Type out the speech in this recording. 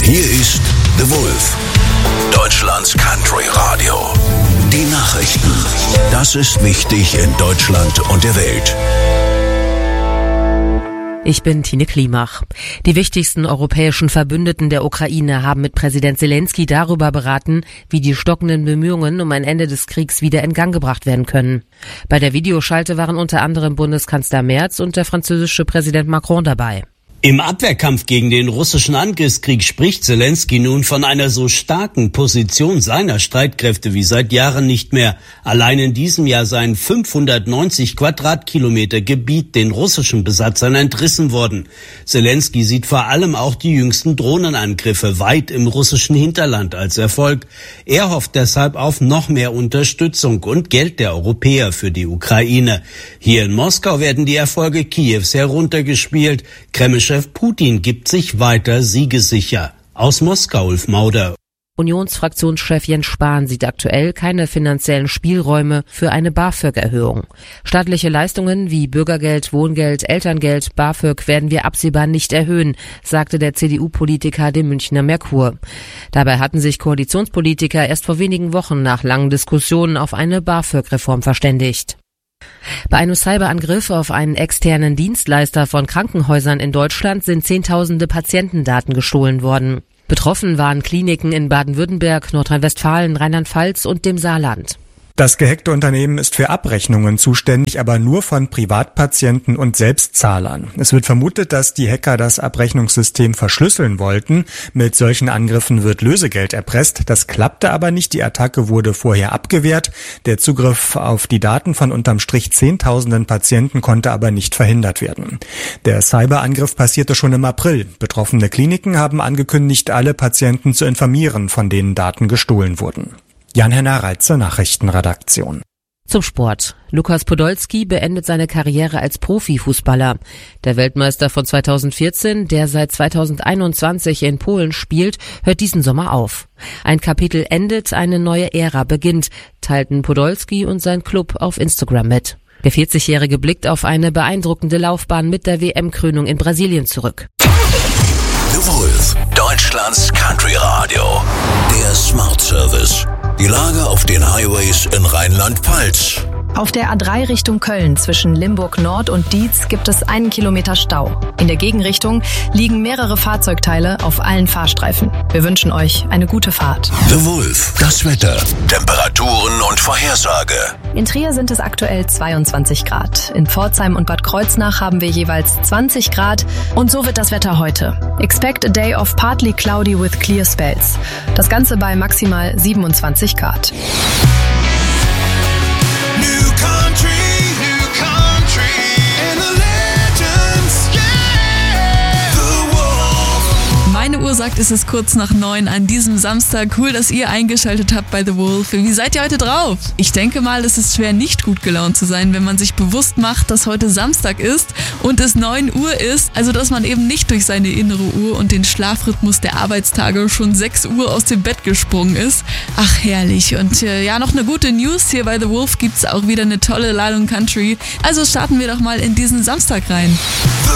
Hier ist The Wolf, Deutschlands Country Radio. Die Nachrichten. Das ist wichtig in Deutschland und der Welt. Ich bin Tine Klimach. Die wichtigsten europäischen Verbündeten der Ukraine haben mit Präsident Zelensky darüber beraten, wie die stockenden Bemühungen um ein Ende des Kriegs wieder in Gang gebracht werden können. Bei der Videoschalte waren unter anderem Bundeskanzler Merz und der französische Präsident Macron dabei. Im Abwehrkampf gegen den russischen Angriffskrieg spricht Zelensky nun von einer so starken Position seiner Streitkräfte wie seit Jahren nicht mehr. Allein in diesem Jahr seien 590 Quadratkilometer Gebiet den russischen Besatzern entrissen worden. Zelensky sieht vor allem auch die jüngsten Drohnenangriffe weit im russischen Hinterland als Erfolg. Er hofft deshalb auf noch mehr Unterstützung und Geld der Europäer für die Ukraine. Hier in Moskau werden die Erfolge Kiews heruntergespielt. Kremlchef Putin gibt sich weiter siegessicher. Aus Moskau, Ulf Mauder. Unionsfraktionschef Jens Spahn sieht aktuell keine finanziellen Spielräume für eine BAföG-Erhöhung. Staatliche Leistungen wie Bürgergeld, Wohngeld, Elterngeld, BAföG werden wir absehbar nicht erhöhen, sagte der CDU-Politiker dem Münchner Merkur. Dabei hatten sich Koalitionspolitiker erst vor wenigen Wochen nach langen Diskussionen auf eine BAföG-Reform verständigt. Bei einem Cyberangriff auf einen externen Dienstleister von Krankenhäusern in Deutschland sind Zehntausende Patientendaten gestohlen worden. Betroffen waren Kliniken in Baden-Württemberg, Nordrhein-Westfalen, Rheinland-Pfalz und dem Saarland. Das gehackte Unternehmen ist für Abrechnungen zuständig, aber nur von Privatpatienten und Selbstzahlern. Es wird vermutet, dass die Hacker das Abrechnungssystem verschlüsseln wollten. Mit solchen Angriffen wird Lösegeld erpresst. Das klappte aber nicht. Die Attacke wurde vorher abgewehrt. Der Zugriff auf die Daten von unterm Strich Zehntausenden Patienten konnte aber nicht verhindert werden. Der Cyberangriff passierte schon im April. Betroffene Kliniken haben angekündigt, alle Patienten zu informieren, von denen Daten gestohlen wurden. Jan-Henner Reitze, Nachrichtenredaktion. Zum Sport. Lukas Podolski beendet seine Karriere als Profifußballer. Der Weltmeister von 2014, der seit 2021 in Polen spielt, hört diesen Sommer auf. Ein Kapitel endet, eine neue Ära beginnt, teilten Podolski und sein Club auf Instagram mit. Der 40-Jährige blickt auf eine beeindruckende Laufbahn mit der WM-Krönung in Brasilien zurück. The Wolf, Deutschlands Country Radio. Der Smart Service. Die Lage auf den Highways in Rheinland-Pfalz. Auf der A3 Richtung Köln zwischen Limburg Nord und Dietz gibt es 1 Kilometer Stau. In der Gegenrichtung liegen mehrere Fahrzeugteile auf allen Fahrstreifen. Wir wünschen euch eine gute Fahrt. The Wolf, das Wetter, Temperaturen und Vorhersage. In Trier sind es aktuell 22 Grad. In Pforzheim und Bad Kreuznach haben wir jeweils 20 Grad. Und so wird das Wetter heute. Expect a day of partly cloudy with clear spells. Das Ganze bei maximal 27 Grad. Meine Uhr sagt, es ist kurz nach 9 an diesem Samstag. Cool, dass ihr eingeschaltet habt bei The Wolf. Wie seid ihr heute drauf? Ich denke mal, es ist schwer, nicht gut gelaunt zu sein, wenn man sich bewusst macht, dass heute Samstag ist und es 9 Uhr ist. Also, dass man eben nicht durch seine innere Uhr und den Schlafrhythmus der Arbeitstage schon 6 Uhr aus dem Bett gesprungen ist. Ach, herrlich. Und ja, noch eine gute News. Hier bei The Wolf gibt's auch wieder eine tolle Ladung Country. Also starten wir doch mal in diesen Samstag rein.